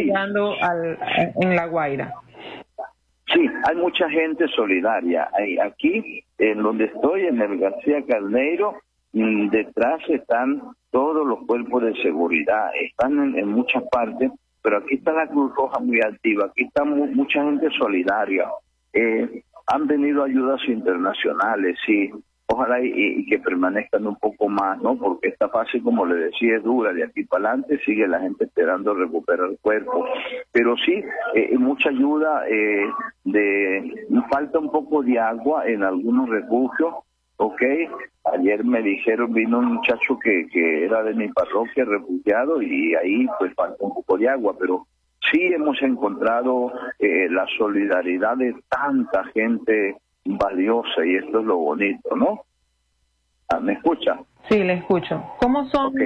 llegando en La Guaira. Sí, hay mucha gente solidaria. Aquí, en donde estoy, en el García Carneiro, detrás están todos los cuerpos de seguridad. Están en muchas partes, pero aquí está la Cruz Roja muy activa. Aquí está mucha gente solidaria. Han venido ayudas internacionales, sí. Ojalá y que permanezcan un poco más, ¿no? Porque esta fase, como le decía, es dura. De aquí para adelante sigue la gente esperando recuperar el cuerpo. Pero sí, mucha ayuda. Falta un poco de agua en algunos refugios, ¿ok? Ayer me dijeron, vino un muchacho que era de mi parroquia, refugiado, y ahí pues falta un poco de agua. Pero sí hemos encontrado la solidaridad de tanta gente valiosa, y esto es lo bonito, ¿no? ¿Me escucha? Sí, le escucho. ¿Cómo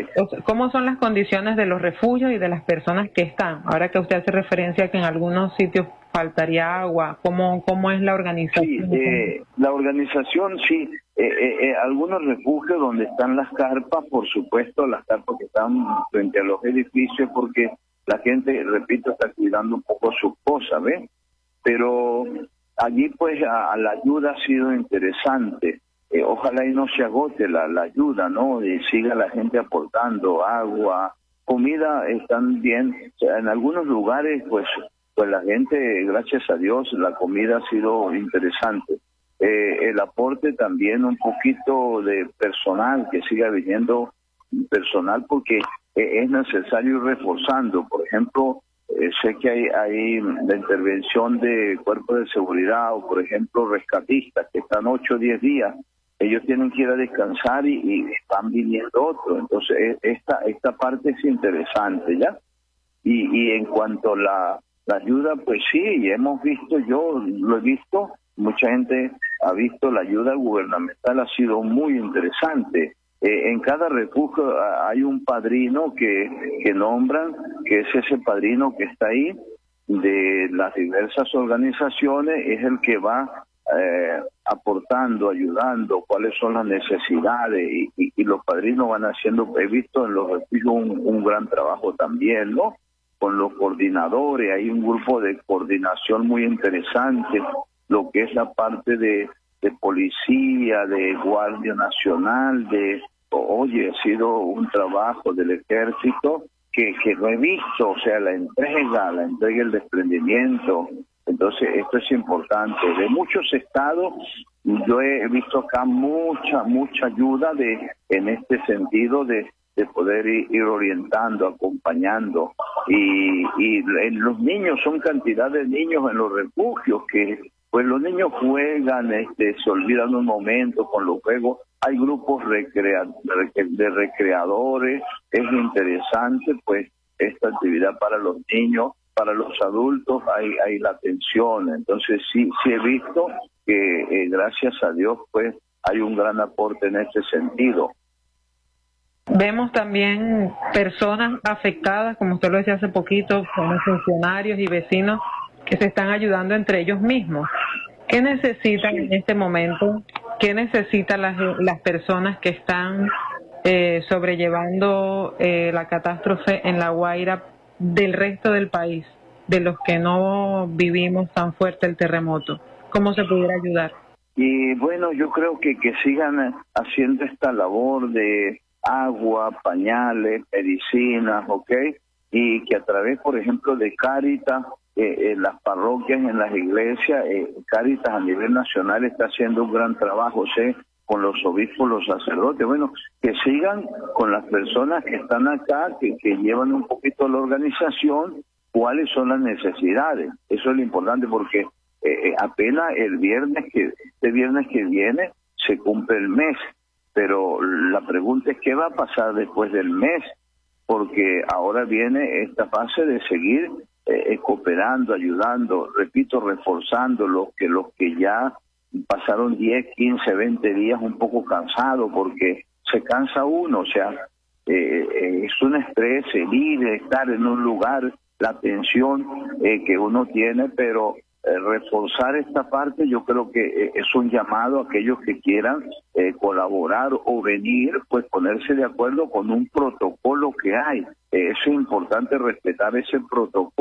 son las condiciones de los refugios y de las personas que están? Ahora que usted hace referencia a que en algunos sitios faltaría agua, ¿cómo es la organización? Sí, la organización, sí. Algunos refugios donde están las carpas, por supuesto, las carpas que están frente a los edificios, porque la gente, repito, está cuidando un poco sus cosas, ¿ves? Pero allí pues la ayuda ha sido interesante. Ojalá y no se agote la ayuda, ¿no? Y siga la gente aportando agua, comida, están bien. O sea, en algunos lugares pues la gente, gracias a Dios, la comida ha sido interesante. El aporte también un poquito de personal, que siga viniendo personal, porque es necesario ir reforzando. Por ejemplo, sé que hay la intervención de cuerpos de seguridad, o por ejemplo rescatistas que están 8 o 10 días, ellos tienen que ir a descansar y están viniendo otros. Entonces esta parte es interesante, ¿ya? Y en cuanto a la ayuda, pues sí, hemos visto, yo lo he visto, mucha gente ha visto la ayuda gubernamental, ha sido muy interesante. En cada refugio hay un padrino que nombran, que es ese padrino que está ahí, de las diversas organizaciones, es el que va aportando, ayudando, cuáles son las necesidades, y los padrinos van haciendo, he visto en los refugios un gran trabajo también, ¿no? Con los coordinadores, hay un grupo de coordinación muy interesante, lo que es la parte de policía, de Guardia Nacional, oye, ha sido un trabajo del ejército que lo he visto, o sea, la entrega, el desprendimiento. Entonces, esto es importante. De muchos estados, yo he visto acá mucha ayuda en este sentido de poder ir orientando, acompañando. Y los niños, son cantidad de niños en los refugios que, pues los niños juegan, se olvidan un momento con los juegos. Hay grupos de recreadores, es interesante pues esta actividad para los niños, para los adultos hay la atención. Entonces sí he visto que gracias a Dios pues hay un gran aporte en ese sentido. Vemos también personas afectadas, como usted lo decía hace poquito, como funcionarios y vecinos que se están ayudando entre ellos mismos. ¿Qué necesitan en este momento? ¿Qué necesitan las personas que están sobrellevando la catástrofe en La Guaira del resto del país, de los que no vivimos tan fuerte el terremoto? ¿Cómo se pudiera ayudar? Y bueno, yo creo que sigan haciendo esta labor de agua, pañales, medicinas, ¿ok? Y que a través, por ejemplo, de Cáritas, en las parroquias, en las iglesias, Cáritas a nivel nacional está haciendo un gran trabajo, ¿sí? Con los obispos, los sacerdotes, bueno, que sigan con las personas que están acá, que llevan un poquito la organización, cuáles son las necesidades. Eso es lo importante, porque apenas este viernes que viene se cumple el mes, pero la pregunta es qué va a pasar después del mes, porque ahora viene esta fase de seguir cooperando, ayudando, repito, reforzando los que ya pasaron 10, 15, 20 días un poco cansados, porque se cansa uno, o sea, es un estrés el ir, estar en un lugar, la tensión que uno tiene, pero reforzar esta parte yo creo que es un llamado a aquellos que quieran colaborar o venir, pues ponerse de acuerdo con un protocolo que hay. Es importante respetar ese protocolo.